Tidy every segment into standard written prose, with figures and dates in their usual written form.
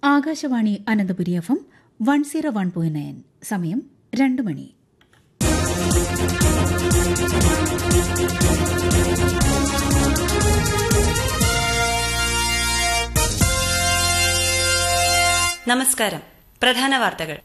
Akashvani Ananthapuri FM 101.9. സമയം 2 മണി. നമസ്കാരം. പ്രധാന വാർത്തകൾ.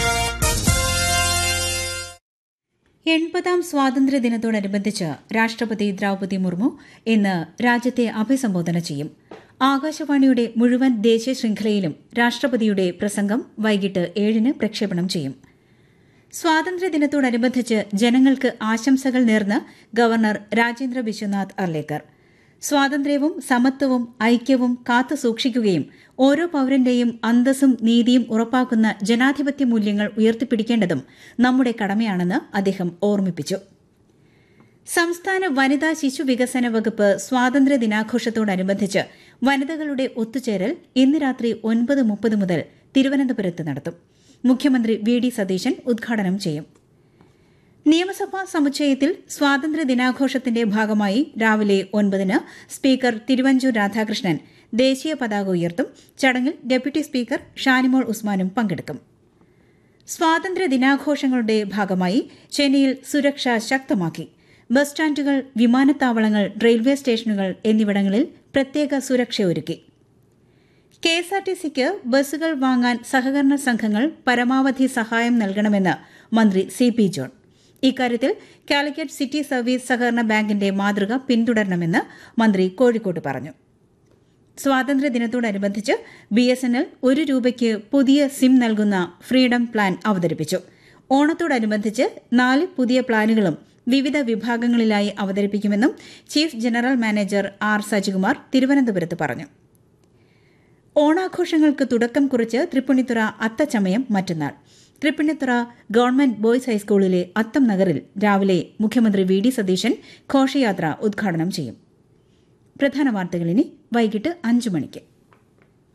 80ാം സ്വാതന്ത്ര്യദിനത്തോടനുബന്ധിച്ച് രാഷ്ട്രപതി ദ്രൌപദി മുർമു ഇന്ന് രാജ്യത്തെ അഭിസംബോധന ചെയ്യും. ആകാശവാണിയുടെ മുഴുവൻ ദേശീയ ശൃംഖലയിലും രാഷ്ട്രപതിയുടെ പ്രസംഗം വൈകിട്ട് 7-ന് പ്രക്ഷേപണം ചെയ്യും. സ്വാതന്ത്ര്യദിനത്തോടനുബന്ധിച്ച് ജനങ്ങൾക്ക് ആശംസകൾ നേർന്ന് ഗവർണർ രാജേന്ദ്ര വിശ്വനാഥ് അർലേക്കർ. സ്വാതന്ത്ര്യവും സമത്വവും ഐക്യവും കാത്തുസൂക്ഷിക്കുകയും ഓരോ പൌരന്റെയും അന്തസ്സും നീതിയും ഉറപ്പാക്കുന്ന ജനാധിപത്യ മൂല്യങ്ങൾ ഉയർത്തിപ്പിടിക്കേണ്ടതും നമ്മുടെ കടമയാണെന്ന് അദ്ദേഹം ഓർമ്മിപ്പിച്ചു. സംസ്ഥാന വനിതാ ശിശു വികസന വകുപ്പ് സ്വാതന്ത്ര്യ ദിനാഘോഷത്തോടനുബന്ധിച്ച് വനിതകളുടെ ഒത്തുചേരൽ ഇന്ന് രാത്രി 9:30 മുതൽ തിരുവനന്തപുരത്ത് നടത്തും. മുഖ്യമന്ത്രി വി.ഡി. സതീശൻ ഉദ്ഘാടനം ചെയ്യും. നിയമസഭാ സമുച്ചയത്തിൽ സ്വാതന്ത്ര്യ ദിനാഘോഷത്തിന്റെ ഭാഗമായി രാവിലെ 9-ന് സ്പീക്കർ തിരുവഞ്ചൂർ രാധാകൃഷ്ണൻ ദേശീയ പതാക ഉയർത്തും. ചടങ്ങിൽ ഡെപ്യൂട്ടി സ്പീക്കർ ഷാനിമോൾ ഉസ്മാനും പങ്കെടുക്കും. സ്വാതന്ത്ര്യ ദിനാഘോഷങ്ങളുടെ ഭാഗമായി ചെന്നൈയിൽ സുരക്ഷ ശക്തമാക്കി. ബസ് സ്റ്റാൻഡുകൾ, വിമാനത്താവളങ്ങൾ, റെയിൽവേ സ്റ്റേഷനുകൾ എന്നിവിടങ്ങളിൽ പ്രത്യേക സുരക്ഷ ഒരുക്കി. കെഎസ്ആർടിസിക്ക് ബസ്സുകൾ വാങ്ങാൻ സഹകരണ സംഘങ്ങൾ പരമാവധി സഹായം നൽകണമെന്ന് മന്ത്രി സി.പി. ജോൺ. ഇക്കാര്യത്തിൽ കാലിക്കറ്റ് സിറ്റി സർവീസ് സഹകരണ ബാങ്കിന്റെ മാതൃക പിന്തുടരണമെന്ന് മന്ത്രി കോഴിക്കോട്ട് പറഞ്ഞു. സ്വാതന്ത്ര്യദിനത്തോടനുബന്ധിച്ച് BSNL 1 രൂപയ്ക്ക് പുതിയ സിം നൽകുന്ന ഫ്രീഡം പ്ലാൻ അവതരിപ്പിച്ചു. ഓണത്തോടനുബന്ധിച്ച് 4 പുതിയ പ്ലാനുകളും വിവിധ വിഭാഗങ്ങളിലായി അവതരിപ്പിക്കുമെന്നും chief general manager R Sajikumar തിരുവനന്തപുരത്ത് പറഞ്ഞു. ഓണാഘോഷങ്ങൾക്ക് തുടക്കം കുറിച്ച് തൃപ്പൂണിത്തുറ അത്തച്ചമയം മറ്റന്നാൾ. തൃപ്പൂണിത്തുറ ഗവൺമെന്റ് ബോയ്സ് ഹൈസ്കൂളിലെ അത്തം നഗറിൽ രാവിലെ മുഖ്യമന്ത്രി വി.ഡി. സതീശൻ ഘോഷയാത്ര ഉദ്ഘാടനം ചെയ്യും. പ്രധാന വാർത്തകൾ ഇനി വൈകിട്ട് 5 മണിക്ക്.